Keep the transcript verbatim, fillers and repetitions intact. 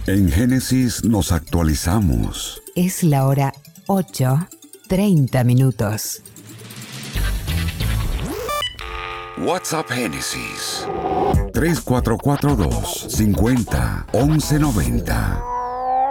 En Génesis nos actualizamos. Es la hora ocho, treinta minutos. WhatsApp Génesis tres cuatro cuatro dos, cincuenta, once noventa.